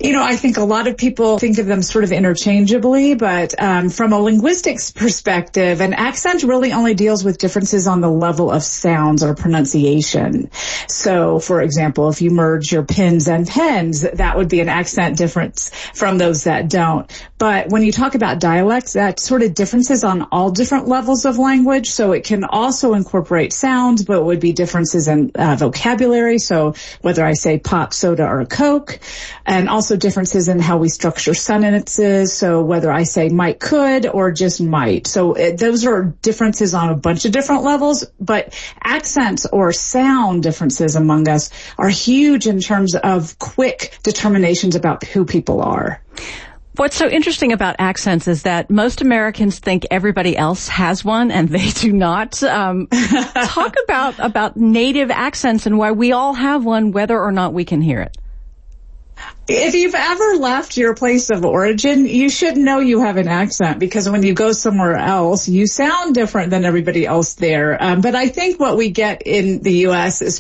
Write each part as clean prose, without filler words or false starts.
I think a lot of people think of them sort of interchangeably, but from a linguistics perspective, an accent really only deals with differences on the level of sounds or pronunciation. So, for example, if you merge your pins and pens, that would be an accent difference from those that don't. But when you talk about dialects, that sort of differences on all different levels of language. So it can also incorporate sounds, but it would be differences in vocabulary. So whether I say pop, soda, or Coke, and also differences in how we structure sentences. So whether I say might, could, or just might. So those are differences on a bunch of different levels, but accents or sound differences among us are huge in terms of quick determinations about who people are. What's so interesting about accents is that most Americans think everybody else has one, and they do not. Talk about native accents and why we all have one, whether or not we can hear it. If you've ever left your place of origin, you should know you have an accent, because when you go somewhere else, you sound different than everybody else there. But I think what we get in the U.S. is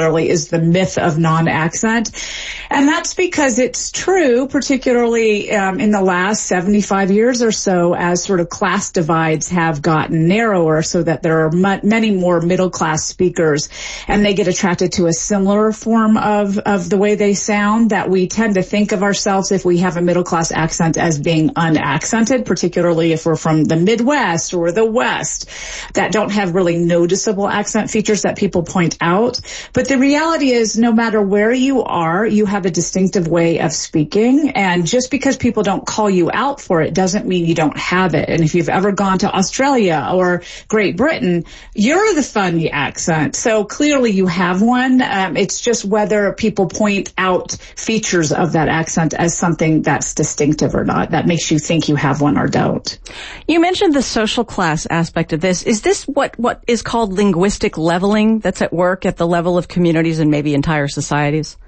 the myth of non-accent. And that's because it's true, particularly in the last 75 years or so, as sort of class divides have gotten narrower, so that there are many more middle-class speakers, and they get attracted to a similar form of the way they sound, that we tend to think of ourselves, if we have a middle-class accent, as being unaccented, particularly if we're from the Midwest or the West, that don't have really noticeable accent features that people point out. But the reality is, no matter where you are, you have a distinctive way of speaking, and just because people don't call you out for it doesn't mean you don't have it. And if you've ever gone to Australia or Great Britain, you're the funny accent. So clearly you have one. It's just whether people point out features of that accent as something that's distinctive or not, that makes you think you have one or don't. You mentioned the social class aspect of this. Is this what is called linguistic leveling that's at work at the level of communities and maybe entire societies?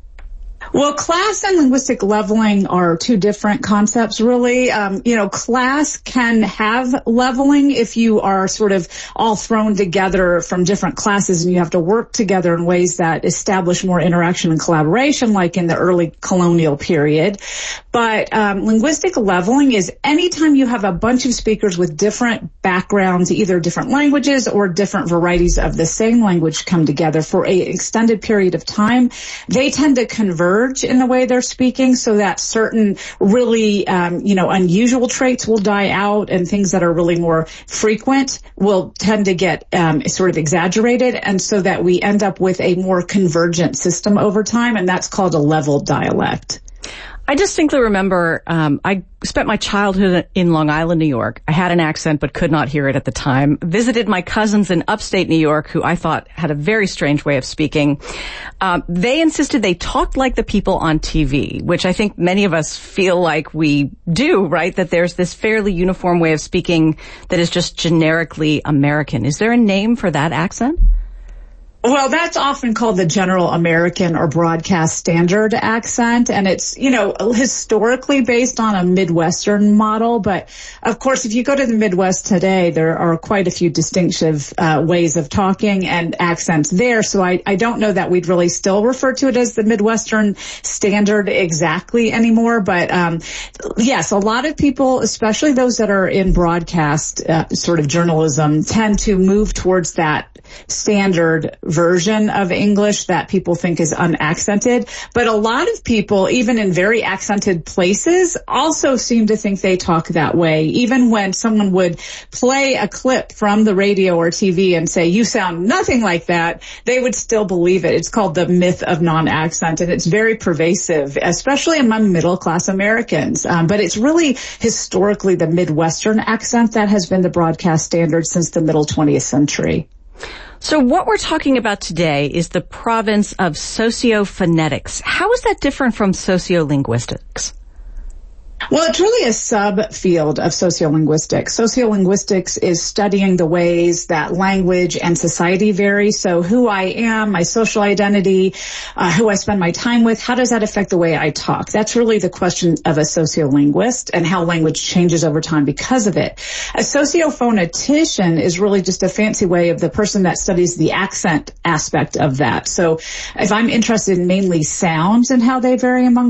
Well, class and linguistic leveling are two different concepts, really. Class can have leveling if you are sort of all thrown together from different classes and you have to work together in ways that establish more interaction and collaboration, like in the early colonial period. But linguistic leveling is anytime you have a bunch of speakers with different backgrounds, either different languages or different varieties of the same language come together for an extended period of time, they tend to converge in the way they're speaking, so that certain really, unusual traits will die out, and things that are really more frequent will tend to get sort of exaggerated, and so that we end up with a more convergent system over time, and that's called a leveled dialect. I distinctly remember I spent my childhood in Long Island, New York. I had an accent but could not hear it at the time. Visited my cousins in upstate New York, who I thought had a very strange way of speaking. They insisted they talked like the people on TV, which I think many of us feel like we do, right? That there's this fairly uniform way of speaking that is just generically American. Is there a name for that accent? Well, that's often called the general American or broadcast standard accent, and it's, historically based on a Midwestern model. But of course, if you go to the Midwest today, there are quite a few distinctive ways of talking and accents there. So I don't know that we'd really still refer to it as the Midwestern standard exactly anymore. But yes, a lot of people, especially those that are in broadcast sort of journalism, tend to move towards that standard version of English that people think is unaccented. But a lot of people, even in very accented places, also seem to think they talk that way. Even when someone would play a clip from the radio or TV and say, you sound nothing like that, they would still believe it. It's called the myth of non-accent, and it's very pervasive, especially among middle-class Americans. But it's really historically the Midwestern accent that has been the broadcast standard since the middle 20th century. So what we're talking about today is the province of sociophonetics. How is that different from sociolinguistics? Well, it's really a subfield of sociolinguistics. Sociolinguistics is studying the ways that language and society vary. So who I am, my social identity, who I spend my time with, how does that affect the way I talk? That's really the question of a sociolinguist, and how language changes over time because of it. A sociophonetician is really just a fancy way of the person that studies the accent aspect of that. So if I'm interested in mainly sounds and how they vary among